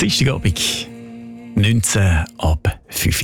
Dienstagabend, 19 ab 5 Uhr.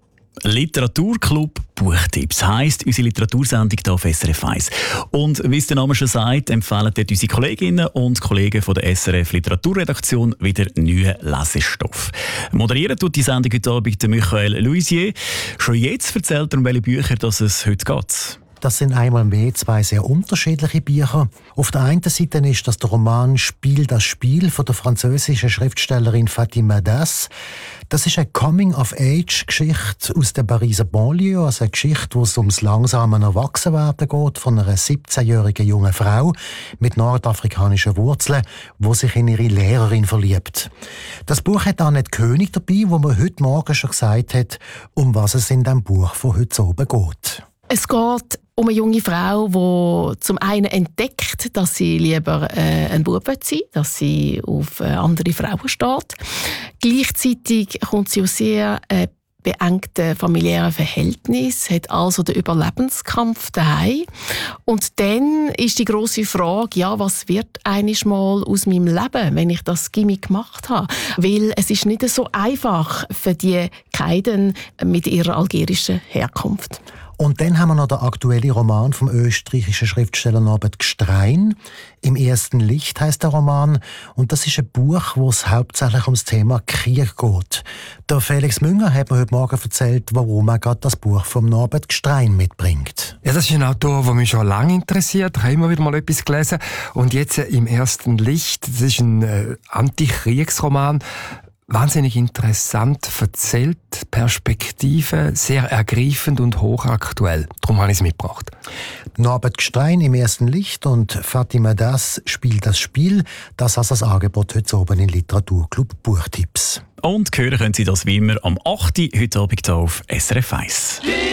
Literaturclub Buchtipps heisst unsere Literatursendung hier auf SRF 1. Und wie es der Name schon sagt, empfehlen dort unsere Kolleginnen und Kollegen von der SRF Literaturredaktion wieder neuen Lesestoff. Moderieren tut die Sendung heute Abend der Michael Luisier. Schon jetzt erzählt er, um welche Bücher es heute geht. Das sind einmal mehr zwei sehr unterschiedliche Bücher. Auf der einen Seite ist das der Roman «Spiel das Spiel» von der französischen Schriftstellerin Fatima Das. Das ist eine Coming-of-Age-Geschichte aus der Pariser Banlieue, also eine Geschichte, wo es ums langsame Erwachsenwerden geht von einer 17-jährigen jungen Frau mit nordafrikanischen Wurzeln, die sich in ihre Lehrerin verliebt. Das Buch hat Annette König dabei, wo man heute Morgen schon gesagt hat, um was es in diesem Buch von heute oben geht. Es geht um eine junge Frau, die zum einen entdeckt, dass sie lieber ein Bub sein will, dass sie auf andere Frauen steht. Gleichzeitig kommt sie aus sehr beengten familiären Verhältnissen, hat also den Überlebenskampf daheim. Und dann ist die grosse Frage, ja, was wird einiges mal aus meinem Leben, wenn ich das Gimmick gemacht habe? Weil es ist nicht so einfach für die Kaiden mit ihrer algerischen Herkunft. Und dann haben wir noch den aktuellen Roman vom österreichischen Schriftsteller Norbert Gstrein. «Im ersten Licht» heisst der Roman. Und das ist ein Buch, wo es hauptsächlich ums Thema Krieg geht. Der Felix Münger hat mir heute Morgen erzählt, warum er gerade das Buch vom Norbert Gstrein mitbringt. Ja, das ist ein Autor, der mich schon lange interessiert. Ich habe immer wieder mal etwas gelesen. Und jetzt «Im ersten Licht», das ist ein Antikriegsroman. Wahnsinnig interessant erzählt, Perspektive, sehr ergreifend und hochaktuell. Darum habe ich es mitgebracht. Norbert Gstrein «Im ersten Licht» und Fatima Das «Spiel das Spiel». Das ist das Angebot heute oben in Literaturclub Buchtipps. Und hören können Sie das wie immer am 8. heute Abend auf SRF 1.